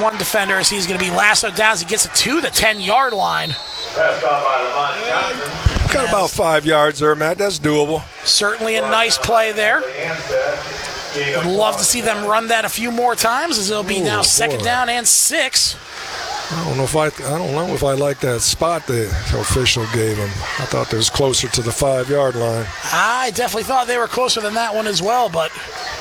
from one defender as he's going to be lassoed down as he gets it to the 10-yard line. Got about 5 yards there, Matt. That's doable. Certainly a nice play there. Would love to see them run that a few more times as it'll be now second down and 6. I don't know if I like that spot the official gave him. I thought it was closer to the 5-yard line. I definitely thought they were closer than that one as well, but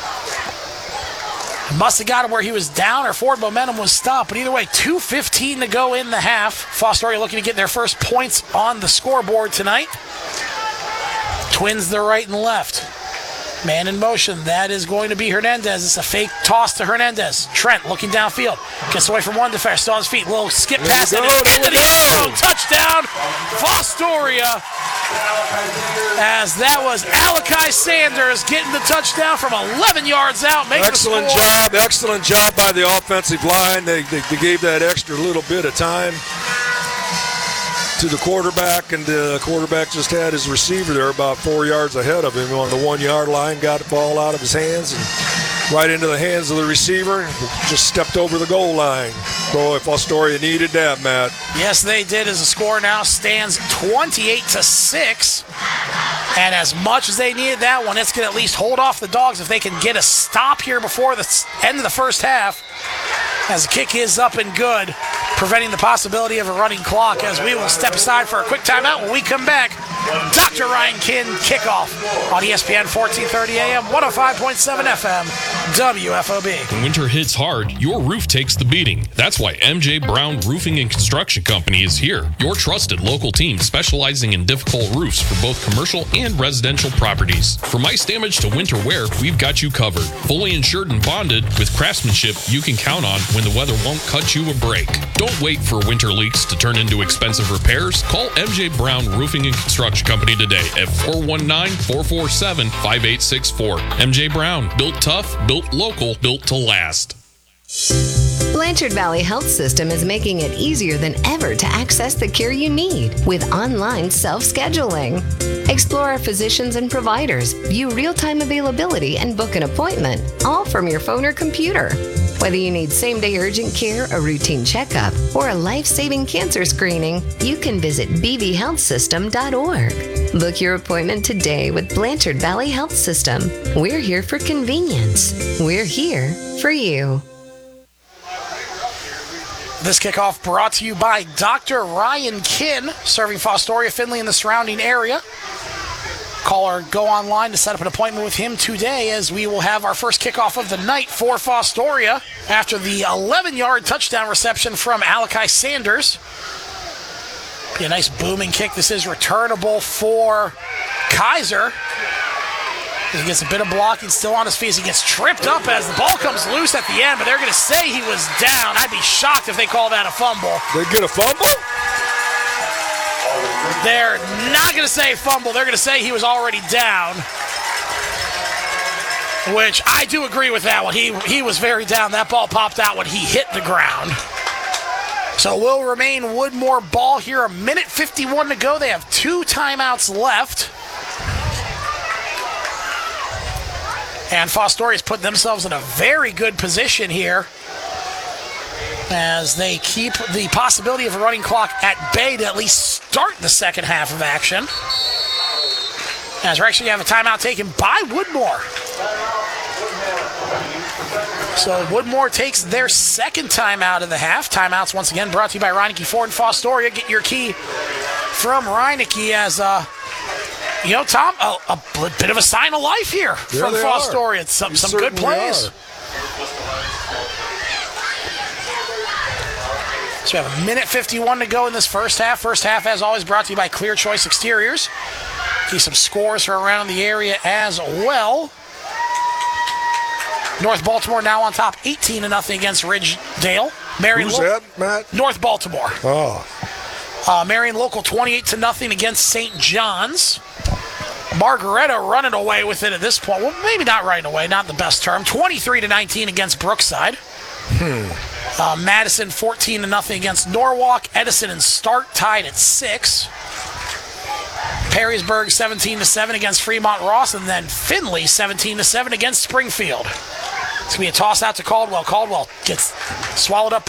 must have got him where he was down or forward momentum was stopped. But either way, 2:15 to go in the half. Fostoria looking to get their first points on the scoreboard tonight. Twins to the right and left. Man in motion. That is going to be Hernandez. It's a fake toss to Hernandez. Trent looking downfield. Gets away from one defender. Still on his feet. Little skip pass. And into the end zone. Touchdown, Fostoria. As that was Alakai Sanders getting the touchdown from 11 yards out. Excellent job by the offensive line. They gave that extra little bit of time to the quarterback, and the quarterback just had his receiver there about 4 yards ahead of him on the 1-yard line, got the ball out of his hands and right into the hands of the receiver, just stepped over the goal line. Boy, Fostoria needed that, Matt. Yes, they did, as the score now stands 28-6. And as much as they needed that one, it's going to at least hold off the Dogs if they can get a stop here before the end of the first half. As the kick is up and good, preventing the possibility of a running clock, as we will step aside for a quick timeout. When we come back, Dr. Ryan Kinn kickoff on ESPN 1430 AM, 105.7 FM, WFOB. When winter hits hard, your roof takes the beating. That's why MJ Brown Roofing and Construction Company is here. Your trusted local team specializing in difficult roofs for both commercial and residential properties. From ice damage to winter wear, we've got you covered. Fully insured and bonded with craftsmanship you can count on when the weather won't cut you a break. Don't wait for winter leaks to turn into expensive repairs. Call MJ Brown Roofing and Construction Company today at 419-447-5864. MJ Brown, built tough, built local, built to last. Blanchard Valley Health System is making it easier than ever to access the care you need with online self-scheduling. Explore our physicians and providers, view real-time availability, and book an appointment, all from your phone or computer. Whether you need same-day urgent care, a routine checkup, or a life-saving cancer screening, you can visit bvhealthsystem.org. Book your appointment today with Blanchard Valley Health System. We're here for convenience. We're here for you. This kickoff brought to you by Dr. Ryan Kinn, serving Fostoria, Findlay, and the surrounding area. Call or go online to set up an appointment with him today, as we will have our first kickoff of the night for Fostoria after the 11-yard touchdown reception from Alakai Sanders. Be a nice booming kick. This is returnable for Kaiser. He gets a bit of blocking, still on his feet. He gets tripped up as the ball comes loose at the end, but they're going to say he was down. I'd be shocked if they call that a fumble. They get a fumble? They're not going to say fumble. They're going to say he was already down, which I do agree with that one. He was very down. That ball popped out when he hit the ground. So it will remain Woodmore ball here. 1:51 to go. They have 2 timeouts left. And Fostoria's put themselves in a very good position here as they keep the possibility of a running clock at bay to at least start the second half of action. As we're actually going to have a timeout taken by Woodmore. So Woodmore takes their second timeout of the half. Timeouts once again brought to you by Reineke Ford and Fostoria. Get your key from Reineke as you know, Tom, a bit of a sign of life here from Fostoria. It's some good plays. So we have 1:51 to go in this first half. First half, as always, brought to you by Clear Choice Exteriors. See some scores for around the area as well. North Baltimore now on top, 18-0 against Ridgedale. Who's that, Matt? North Baltimore. Oh. Marion local 28-0 against St. John's. Margaretta running away with it at this point. Well, maybe not running away, not the best term. 23-19 against Brookside. Madison 14-0 against Norwalk. Edison and Stark tied at 6. Perrysburg 17-7 against Fremont Ross, and then Findlay 17-7 against Springfield. It's going to be a toss out to Caldwell. Caldwell gets swallowed up